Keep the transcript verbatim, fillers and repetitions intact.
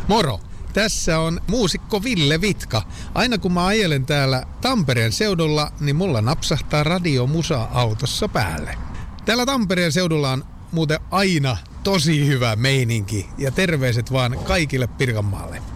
Moro! Tässä on muusikko Ville Vitka. Aina kun mä ajelen täällä Tampereen seudulla, niin mulla napsahtaa radio musa autossa päälle. Täällä Tampereen seudulla on muuten aina tosi hyvä meininki ja terveiset vaan kaikille Pirkanmaalle.